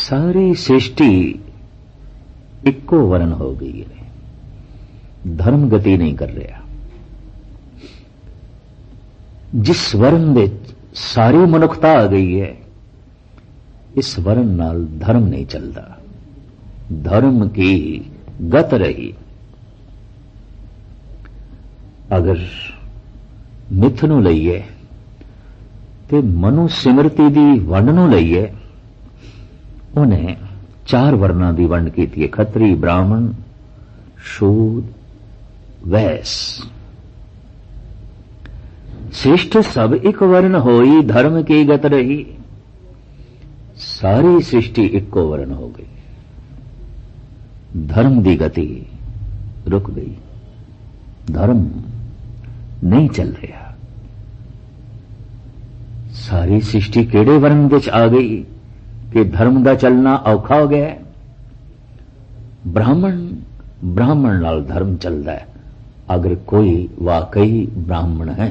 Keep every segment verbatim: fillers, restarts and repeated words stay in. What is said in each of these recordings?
सारी सृष्टि इक्को वर्ण हो गई है, धर्म गति नहीं कर रहा। जिस वर्ण दे सारी मनुखता आ गई है, इस वर्ण नाल धर्म नहीं चलता, धर्म की गत रही। अगर मिथ नूं लईए ते मनु सिमरती दी वंड नूं लईए, उन्हें चार वर्णां दी वंड कीती है, खत्री, ब्राह्मण, शूद्र, वैश्य। श्रेष्ठ सब एक वर्ण होई, धर्म की गत रही। सारी सृष्टि इक्को वर्ण हो गई, धर्म की गति रुक गई, धर्म नहीं चल रहा। सारी सृष्टि केड़े वर्ण विच आ गई कि धर्म का चलना औखा हो गया। ब्राह्मण ब्राह्मण नाल धर्म चलता है, अगर कोई वाकई ब्राह्मण है।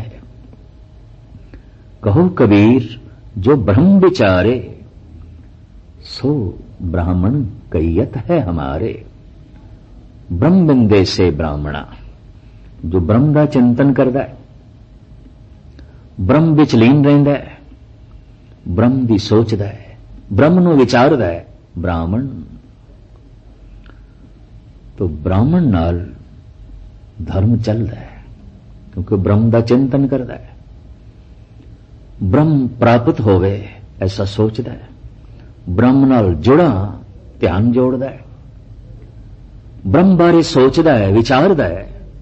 कहो कबीर जो ब्रह्म विचारे, सो ब्राह्मण कैयत है हमारे। ब्रह्म बिंदे से ब्राह्मणा, जो ब्रह्म का चिंतन करता है, ब्रह्म विच लीन रहिंदा है, ब्रह्म दी सोचदा है, ब्रह्म नूं विचारदा है, ब्राह्मण। तो ब्राह्मण नाल धर्म चलदा है, क्योंकि ब्रह्म का चिंतन करता है, ब्रह्म प्राप्त होवे ऐसा सोचदा है, ब्रह्म नाल जुड़ा ध्यान जोड़दा है, ब्रह्म बारे सोचदा है, विचारदा है।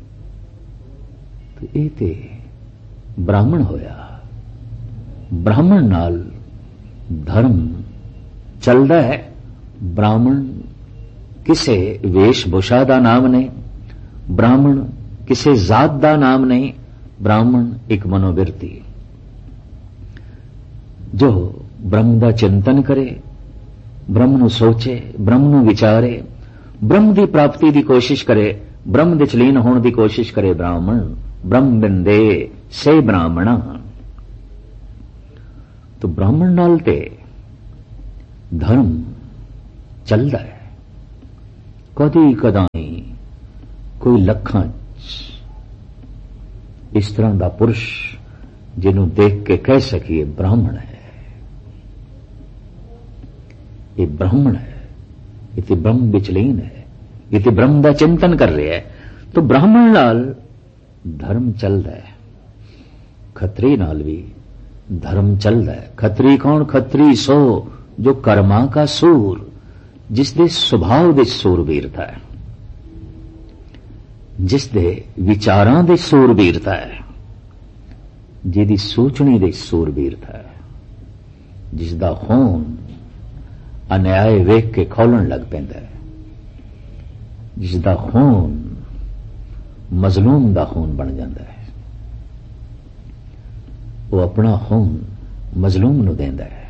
तो ये ते ब्राह्मण होया। ब्राह्मण नाल धर्म चलदा है। ब्राह्मण किसे वेशभूषा दा नाम नहीं, ब्राह्मण किसे जात दा नाम नहीं, ब्राह्मण एक मनोवृत्ति। जो ब्रह्म का चिंतन करे, ब्रह्म नूं सोचे, ब्रह्म नूं विचारे, ब्रह्म की प्राप्ति की कोशिश करे, ब्रह्म दे लीन होने की कोशिश करे, ब्राह्मण। ब्रह्म बिंदे से ब्राह्मणा। तो ब्राह्मण नाल ते धर्म चलदा है। कदी कदाई कोई लखां इस तरह का पुरुष जिन्हों देख के कह सकिए ब्राह्मण है, ये ब्राह्मण है, ये ब्रह्म विचलीन है, ये ब्रह्म का चिंतन कर रहे हैं। तो ब्राह्मण नाल धर्म चल रहा है, खत्री नाल भी धर्म चल रहा है। खत्री कौन? खत्री सो जो कर्मा का सूर, जिसदे सुभाव दे सूरबीरता है, जिसदे विचारां दे सूरबीरता है, जिहदी सोचनी दे सूरबीरता है, जिसदा खून अन्याय वेख के खौलण लग पैंदा है, जिसदा खून मजलूम दा खून बन जाता है, वो अपना खून मजलूम नूं देंदा है।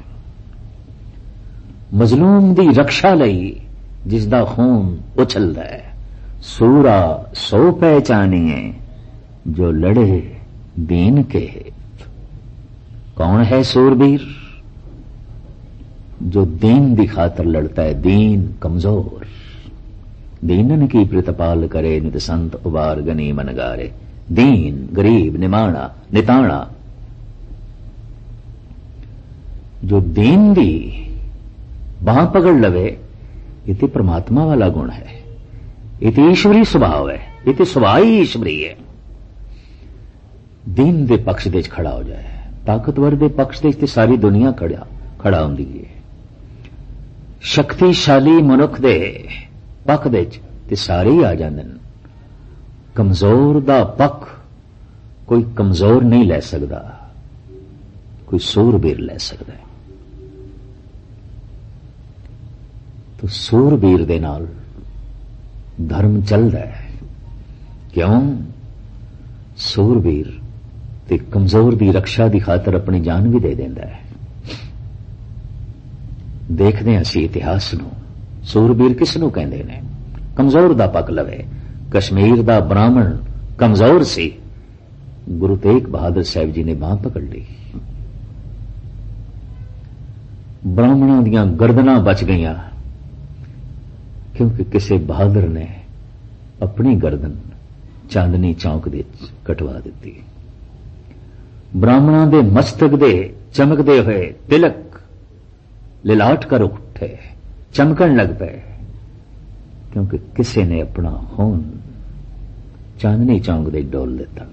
मजलूम दी रक्षा लई जिसदा खून उछलदा है। सूरा सो पहचानिए जो लड़े दीन के हित। कौन है सूरबीर? जो दीन की खातर लड़ता है, दीन कमजोर। दीनन की प्रतिपाल करे नित संत उबार गनी मनगारे। दीन गरीब निमाणा निताणा। जो दीन दी बाह पकड़ लवे, ये परमात्मा वाला गुण है, ये ईश्वरी स्वभाव है, ये स्वभाव ही ईश्वरी है। दीन दे पक्ष दे खड़ा हो जाए, ताकतवर दे पक्ष दे सारी दुनिया खड़ा खड़ा होंदी है। शक्तिशाली मनुख दे पक्ष दे ते सारे ही आ जांदे ने। कमजोर दा पक्ष कोई कमजोर नहीं ले सकदा, कोई सूरबीर ले सकदा है। तो सूरबीर दे नाल धर्म चलदा है। क्यों? सूरबीर ते कमजोर दी रक्षा दी खातर अपनी जान भी दे देंदा है। देखते हैं असी इतिहास नूं, सूरबीर किस नूं कहंदे ने? कमजोर दा पक्ष लवे। कश्मीर दा ब्राह्मण कमजोर सी, गुरु तेग बहादुर साहब जी ने बांह पकड़ ली। ब्राह्मणों दीयां गर्दनां बच गईयां क्योंकि किसी बहादुर ने अपनी गर्दन चांदनी चौक दे कटवा दी। ब्राह्मणों दे मस्तक दे चमकदे हुए तिलक लिलाट कर उठे, चमकन लग पे क्योंकि किसी ने अपना खून चांदनी चौक दे डोल दिता।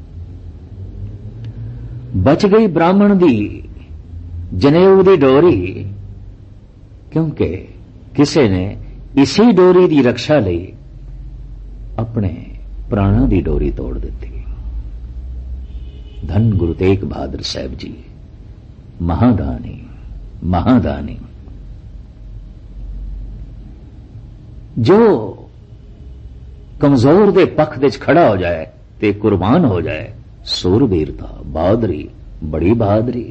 बच गई ब्राह्मण दी जनेऊ दी डोरी क्योंकि किसी ने इसी डोरी दी रक्षा लई अपने प्राणों दी डोरी तोड़ दी। धन गुरु तेग बहादुर साहब जी महादानी महादानी जो कमजोर दे पक्ष दे खड़ा हो जाए ते कुर्बान हो जाए, सूरबीरता बहादुरी बड़ी बहादुरी।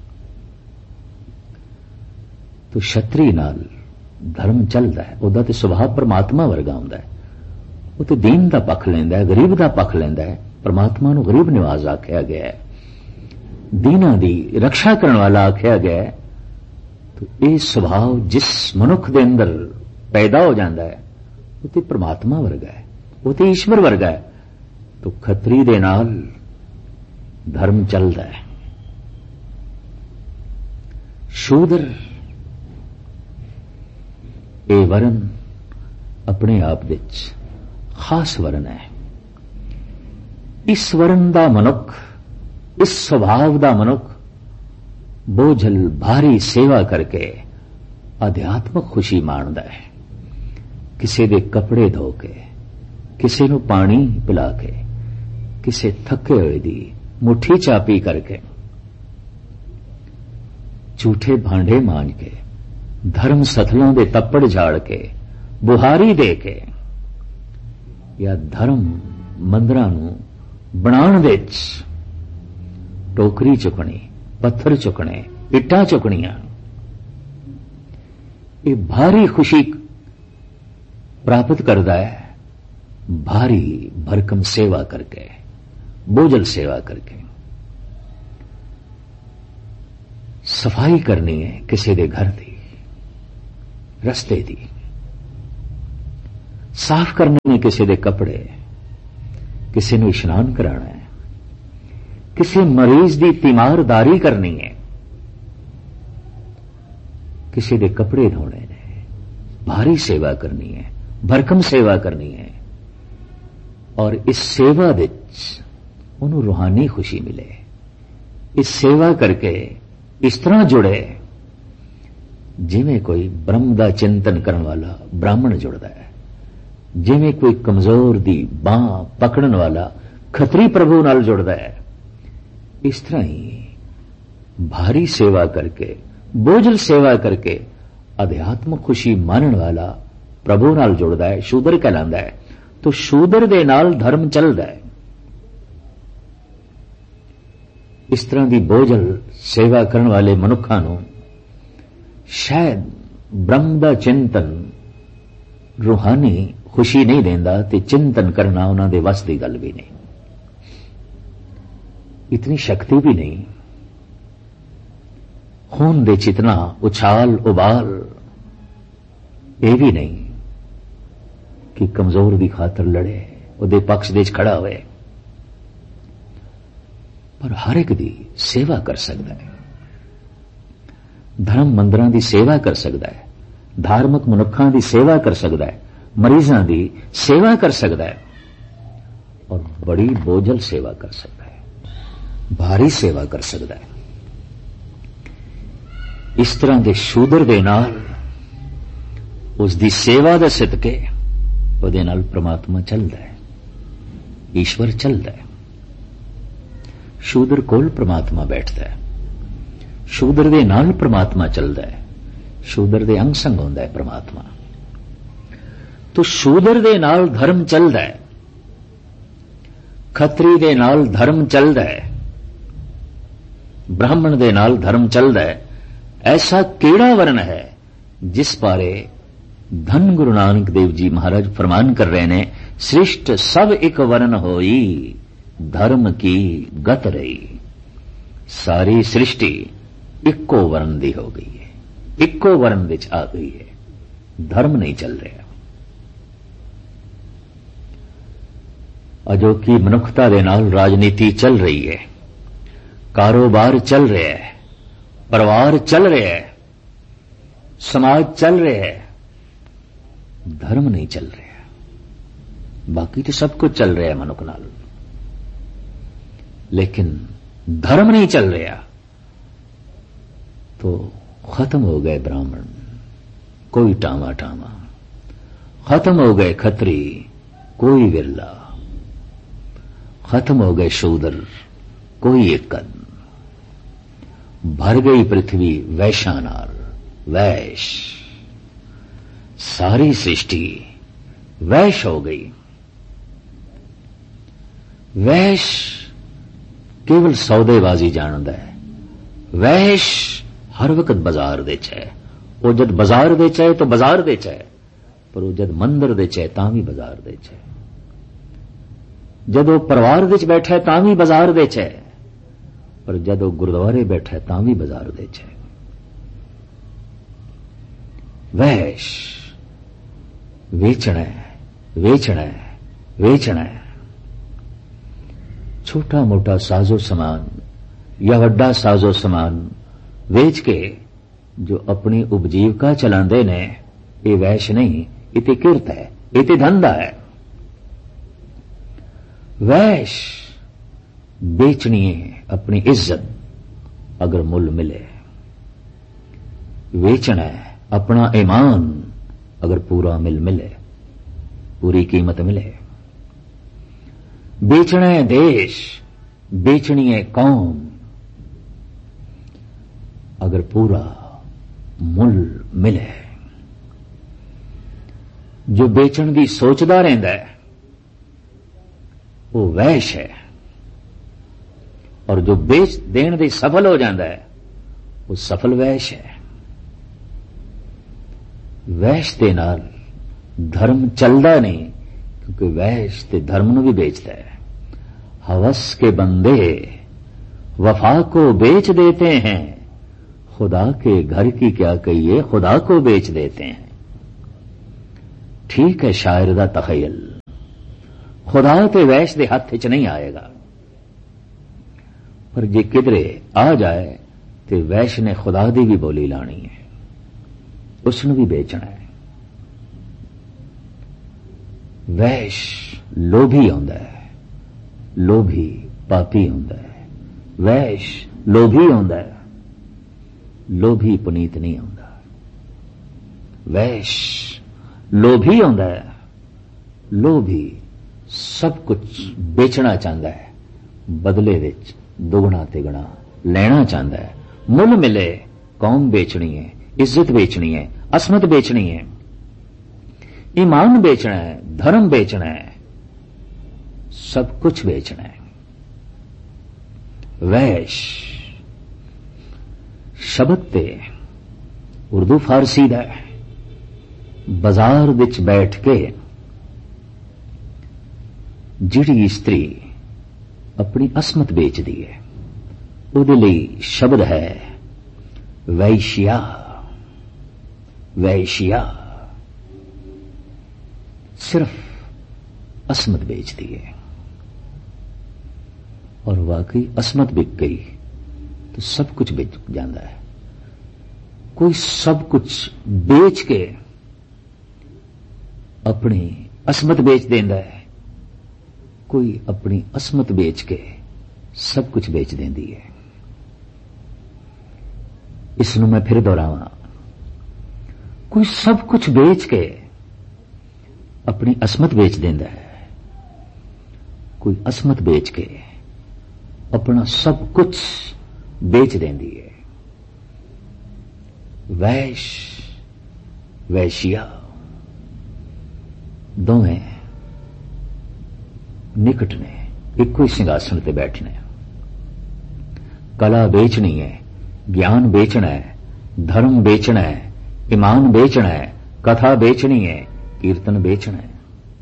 तो छतरी नाल धर्म चलता है, उहदा ते सुभाव परमात्मा वर्गा हुंदा है। वो तो दीन का पक्ष लैंदा है, गरीब का पक्ष लैंदा है। परमात्मा नूं गरीब निवाज आख्या गया है, दीना दी रक्षा करने वाला आख्या गया है। तो यह सुभाव जिस मनुख दे अंदर पैदा हो जाता है वो तो परमात्मा वर्गा है, वो तो ईश्वर वर्गा है। तो खतरी दे नाल धर्म चलता है। शूद्र ये वरण अपने आप विच खास वरण है। इस वरण दा मनुख, इस स्वभाव दा मनुख बोझल भारी सेवा करके अध्यात्मक खुशी माणदा है। किसी दे कपड़े धो के, किसी नूं पानी पिला के, किसी थके हुए दी मुट्ठी चापी करके, झूठे भांडे मांज के, धर्म सथलों दे तप्पड़ झाड़ के, बुहारी दे के, या धर्म मंदिरां नूं बनाउण विच टोकरी चुकनी, पत्थर चुकने, इट्टां चुकनियां, ये भारी खुशी प्राप्त करता है भारी भरकम सेवा करके, बोझल सेवा करके। सफाई करनी है किसी दे घर दी, रस्ते दी, साफ करने ने किसी दे कपड़े, किसी नूं इशनान कराना है, किसी मरीज दी तीमारदारी करनी है, किसी दे कपड़े धोने ने, भारी सेवा करनी है, भरकम सेवा करनी है। और इस सेवा विच उन्हें रूहानी खुशी मिले। इस सेवा करके इस तरह जुड़े जिवें कोई ब्रह्म दा चिंतन करने वाला ब्राह्मण जुड़ता है, जिवें कोई कमजोर दी बांह पकड़न वाला खतरी प्रभु नाल जुड़ता है। इस तरह ही भारी सेवा करके, बोझल सेवा करके अध्यात्म खुशी मानण वाला प्रभु नाल जुड़ता है, शूदर कहलांदा है। तो शूदर दे नाल धर्म चलदा है। इस तरह की बोझल सेवा करने वाले मनुखा नूं शायद ब्रह्म दा चिंतन रूहानी खुशी नहीं देंदा, ते चिंतन करना उन्हां दे वस दी गल भी नहीं, इतनी शक्ति भी नहीं। खून दे चितना उछाल उबाल ये भी नहीं कि कमजोर दी खातर लड़े, उहदे पक्ष दे खड़ा होए। पर हर एक दी सेवा कर सकता है, धर्म मंदिरां दी सेवा कर सकता है, धार्मिक मनुखां दी सेवा कर सकता है, मरीजां दी सेवा कर सकता है, और बड़ी बोझल सेवा कर सकता है, भारी सेवा कर सकता है। इस तरह के शूदर दे नाल उसकी सेवा दे सदके उहदे नाल परमात्मा चलदा है, ईश्वर चलदा है। शूदर कोल परमात्मा बैठता है, शूदर दे नाल परमात्मा चलदा है, शूदर दे अंग संग होंदा है परमात्मा। तो शूदर दे नाल धर्म चलदा है, खतरी दे नाल धर्म चलदा है, ब्राह्मण दे नाल धर्म चलदा है। ऐसा केड़ा वर्ण है जिस बारे धन गुरु नानक देव जी महाराज फरमान कर रहे ने, श्रेष्ठ सब एक वर्ण होई, धर्म की गत रही। सारी सृष्टि इक्को वर्ण दी हो गई है, ਇੱਕੋ ਵਰਨ ਵਿੱਚ ਆ ਗਈ ਹੈ। ਧਰਮ ਨਹੀਂ ਚੱਲ ਰਿਹਾ। ਅਜੋਕੀ ਮਨੁੱਖਤਾ ਦੇ ਨਾਲ ਰਾਜਨੀਤੀ ਚੱਲ ਰਹੀ ਹੈ, ਕਾਰੋਬਾਰ ਚੱਲ ਰਿਹਾ ਹੈ, ਪਰਿਵਾਰ ਚੱਲ ਰਿਹਾ ਹੈ, ਸਮਾਜ ਚੱਲ ਰਿਹਾ ਹੈ, ਧਰਮ ਨਹੀਂ ਚੱਲ ਰਿਹਾ। ਬਾਕੀ ਤਾਂ ਸਭ ਕੁਝ ਚੱਲ ਰਿਹਾ ਹੈ ਮਨੁੱਖ ਨਾਲ, ਲੇਕਿਨ धर्म नहीं चल रहा तो खत्म हो गए ब्राह्मण, कोई टामा टामा, खत्म हो गए खत्री, कोई विरला, खत्म हो गए शूद्र, कोई एकद, भर गई पृथ्वी वैश्या नाल, वैश्य, सारी सृष्टि वैश्य हो गई। वैश्य केवल सौदेबाजी जानता है, वैश्य हर वक्त बाजार दे च है। वो जद बाजार दे च है तो बाजार दे च है, पर वो जद मंदिर दे च है तां भी बाजार दे च है, जद वो परिवार विच बैठा है तां भी बाजार दे च है, पर जद वो गुरुद्वारे बैठा है तां भी बाजार दे च है। वैश्य वेचना है, वेचना है, वेचना है। छोटा मोटा साजो समान या वड्डा साजो समान वेच के जो अपनी उपजीविका चलाते ने, ये वैश्य नहीं, ये किरत है, ये धंधा है। वैश्य बेचनी है अपनी इज्जत अगर मुल मिले, वेचना है अपना ईमान अगर पूरा मिल मिले, पूरी कीमत मिले। बेचना है देश, बेचनी है कौम अगर पूरा मुल मिले। जो बेचण की सोचता रहता है वो वैश्य है, और जो बेच देण दी सफल हो जाता है वो सफल वैश्य है। वैश्य दे नाल धर्म चलता नहीं, क्योंकि वैश्य ते धर्म नूं भी बेचता है। हवस के बंदे वफा को बेच देते हैं, खुदा के घर की क्या कहिए, खुदा को बेच देते हैं। ठीक है शायर दा तखयल, खुदा ते वैश्य दे हथ च नहीं आएगा, पर जे किधरे आ जाए तो वैश्य ने खुदा दी भी बोली लानी है, उसने भी बेचना है। वैश्य लोभी होंदा है, लोभी पापी होंदा है। वैश्य लोभी होंदा है, लोभी पुनीत नहीं होंदा। वैश्य लोभी होंदा है, लोभी सब कुछ बेचना चाहता है, बदले विच दुगना तिगुना लेना चाहता है। मुल मिले कौम बेचनी है, इज्जत बेचनी है, असमत बेचनी है, ईमान बेचना है, धर्म बेचना है, सब कुछ बेचना है। वैश्य शब्द ते उर्दू फारसी दा है। बाजार विच बैठ के जिहड़ी इस्त्री अपनी असमत बेचदी है, उहदे लई शब्द है वैश्या। वैश्या सिर्फ असमत बेचती है, और वाकई असमत बिक गई तो सब कुछ बेच जाता है। कोई सब कुछ बेच के अपनी असमत बेच देता है, कोई अपनी असमत बेच के सब कुछ बेच देती है। इसनूं मैं फिर दोहरावां, कोई सब कुछ बेच के अपनी असमत बेच देता है, कोई असमत बेच के अपना सब कुछ बेच देती है। वैश्य वैश्या दोवें निकट ने, इको ही सिंहासन ते बैठने। कला बेचनी है, ज्ञान बेचना है, धर्म बेचना है, ईमान बेचना है, कथा बेचनी है, कीर्तन बेचना है।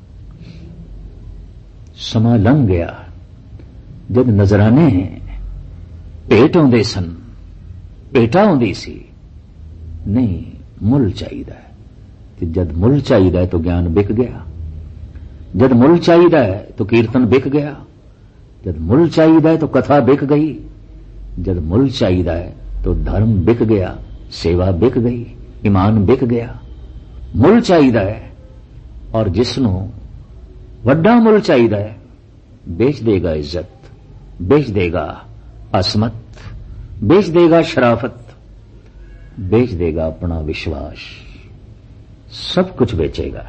समा लंघ गया जब नजराने भेट आउंदे सन, भेटा आउंदी सी, नहीं, मुल चाहिए। तो जब मुल चाहिए तो ज्ञान बिक गया, जब मुल चाहिए तो कीर्तन बिक गया, जब मुल चाहिए तो कथा बिक गई, जब मुल चाहिए तो धर्म बिक गया, सेवा बिक गई, ईमान बिक गया। मुल चाहिए और जिसनों वड्डा मुल चाहिए बेच देगा इज्जत, बेच देगा असमत, बेच देगा शराफत, बेच देगा अपना विश्वास, सब कुछ बेचेगा।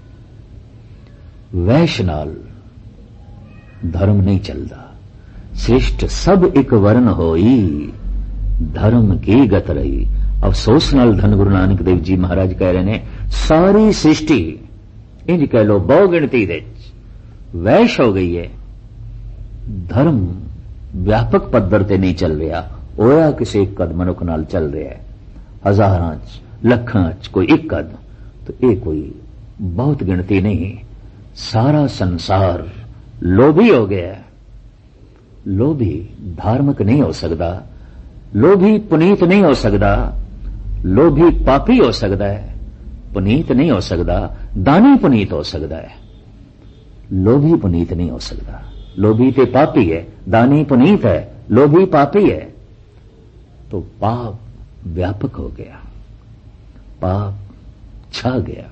वैश्य नाल धर्म नहीं चलता। श्रेष्ठ सब एक वर्ण होई, धर्म की गत रही। अफसोस नाल धन गुरु नानक देव जी महाराज कह रहे ने, सारी सृष्टि इंज कह लो बहु गिणती दे वैश्य हो गई है। धर्म व्यापक पद्धर ते नहीं चल रहा, होया किसी एक कद मनुख नाल चल रहा है, हजारां च लखां च कोई एक कद, तो ये कोई बहुत गिणती नहीं। सारा संसार लोभी हो गया है। लोभी धार्मिक नहीं हो सकता, लोभी पुनीत नहीं हो सकता, लोभी पापी हो सकता है, पुनीत नहीं हो सकता। दानी पुनीत हो सकता है, लोभी पुनीत नहीं हो सकता। लोभी ते पापी है, दानी पुनीत है, लोभी पापी है। तो पाप व्यापक हो गया, पाप छा गया।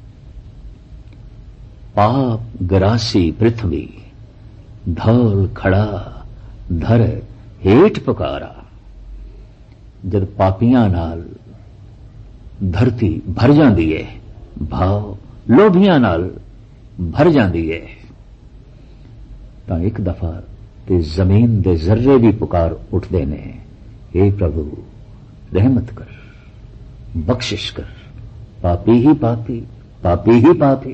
पाप ग्रासी पृथ्वी, धौल खड़ा धर हेठ पुकारा। जब पापियां नाल धरती भर जाती है, भाव लोभियां नाल भर जाती है, तो एक दफा ते जमीन दे जर्रे भी पुकार उठते ने, हे प्रभु रहमत कर, बख्शिश कर, पापी ही पापी, पापी ही पापी।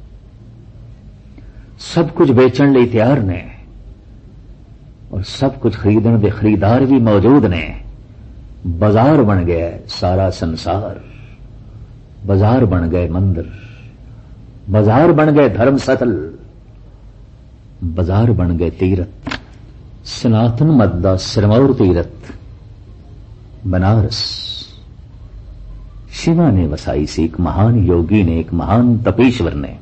सब कुछ बेचण लई तैयार ने और सब कुछ खरीदण दे खरीदार भी मौजूद ने। बाजार बन गया सारा संसार, बाजार बन गए मंदिर, बाजार बन गए धर्मस्थल, बाजार बन गए तीरथ। सनातन मत दा सिरमौर तीरथ बनारस शिवा ने वसाई सी। एक महान योगी ने, एक महान तपीश्वर ने।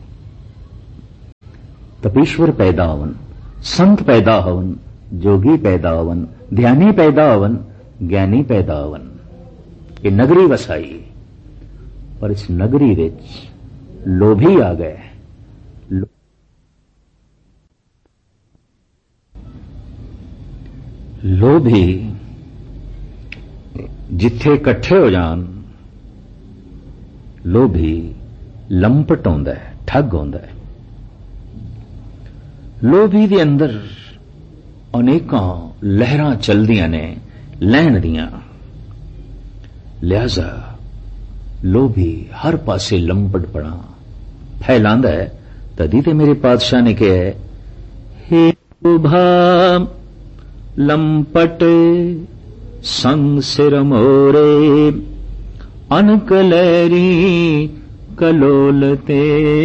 तपीश्वर पैदा होवन, संत पैदा होवन, जोगी पैदा होवन, ध्यानी पैदा होवन, ज्ञानी पैदा होवन। ये नगरी वसाई, पर इस नगरी विच लोभी आ गए। लो... लोभी जिथे इकट्ठे हो जान, लोभी लंपट होंदा है, ठग होंदा है। लोभी दे अंदर अनेकां लहरां चलदियां ने लैण दियां। लिहाजा लोभी हर पासे लंपटपना फैलांदा है। तदी ते मेरे पातशाह ने कहा है, हे लोभा लंपट संग सिर मोरे, अनक लहरी कलोलते।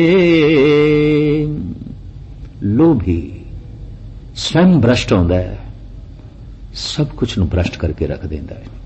लोभी स्वयं भ्रष्ट होंदा है, सब कुछ नूं भ्रष्ट करके रख देंदा है।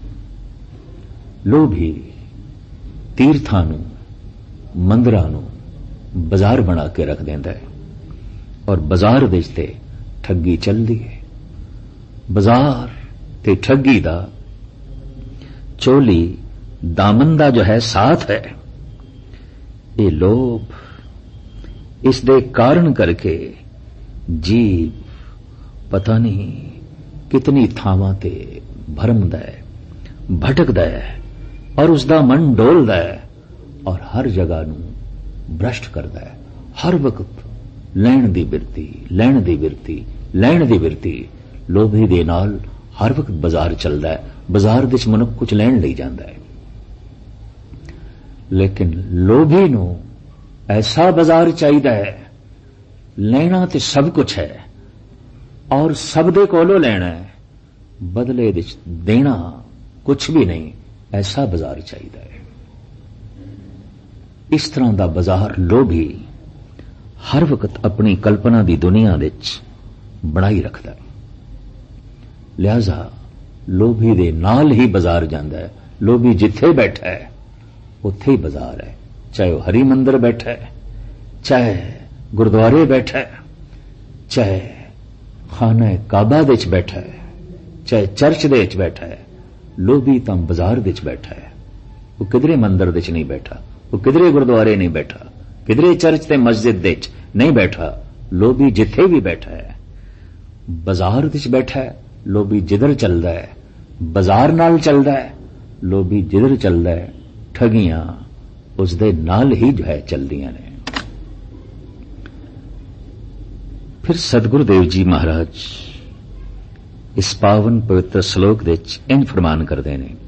लोभी तीर्थां नूं, मंदिरां नूं बाजार बना के रख देंदा है और बाजार विच ते ठगी चलदी है। बाजार ते ठगी दा चोली दामन दा जो है साथ है। ये लोभ, इस दे कारण करके जीव पता नहीं कितनी थावां ते भरमदा है, भटकदा है और उसका मन डोलदा है और हर जगह नूं भ्रष्ट करदा है। हर वक्त लैण दी बिरती, लैण दी बिरती, लैण दी बिरती। लोभी दे नाल हर वक्त बाजार चलदा है, बाजार विच मनुख कुछ लैण लई जांदा है। लेकिन लोभी नूं ऐसा बाजार चाहिदा है, लेना ते सब कुछ है और सब दे कोलों लेना है, बदले विच देना कुछ भी नहीं। ऐसा बाजार चाहिदा है। इस तरह दा बाजार लोभी हर वक्त अपनी कल्पना दी दुनिया विच बनाई रखदा है। लिहाजा लोभी दे नाल ही बाजार जांदा है, ਲੋਭੀ ਜਿੱਥੇ ਬੈਠਾ ਹੈ ਉੱਥੇ ਹੀ ਬਾਜ਼ਾਰ ਹੈ, ਚਾਹੇ ਉਹ ਹਰੀ ਮੰਦਰ ਬੈਠਾ ਹੈ, ਚਾਹੇ ਗੁਰਦੁਆਰੇ ਬੈਠਾ ਹੈ, ਚਾਹੇ ਖਾਨਾ ਕਾਬਾ ਦੇ ਵਿੱਚ ਬੈਠਾ ਹੈ, ਚਾਹੇ ਚਰਚ ਦੇ ਵਿੱਚ ਬੈਠਾ ਹੈ। ਲੋਭੀ ਤਾਂ ਬਾਜ਼ਾਰ ਦੇ ਵਿੱਚ ਬੈਠਾ ਹੈ। ਉਹ ਕਿਧਰੇ ਮੰਦਰ ਦੇ ਵਿੱਚ ਨਹੀਂ ਬੈਠਾ, ਉਹ ਕਿਧਰੇ ਗੁਰਦੁਆਰੇ ਨਹੀਂ ਬੈਠਾ, ਕਿਧਰੇ ਚਰਚ ਤੇ ਮਸਜਿਦ ਦੇ ਵਿੱਚ ਨਹੀਂ ਬੈਠਾ। ਲੋਭੀ ਜਿੱਥੇ ਵੀ ਬੈਠਾ ਹੈ ਬਾਜ਼ਾਰ ਵਿੱਚ ਬੈਠਾ ਹੈ। ਲੋਭੀ ਜਿੱਧਰ ਚੱਲਦਾ ਹੈ ਬਾਜ਼ਾਰ ਨਾਲ ਚੱਲਦਾ ਹੈ। ਲੋਭੀ ਜਿੱਧਰ ਚੱਲਦਾ ਹੈ ਠਗੀਆਂ ਉਸ ਦੇ ਨਾਲ ਹੀ ਜੋ ਹੈ ਚੱਲਦੀਆਂ ਨੇ। ਫਿਰ ਸਤਿਗੁਰੂ ਦੇਵ ਜੀ ਮਹਾਰਾਜ ਇਸ ਪਾਵਨ ਪਵਿੱਤਰ ਸ਼ਲੋਕ ਦੇ ਵਿੱਚ ਇੰਜ ਫਰਮਾਨ ਕਰਦੇ ਨੇ,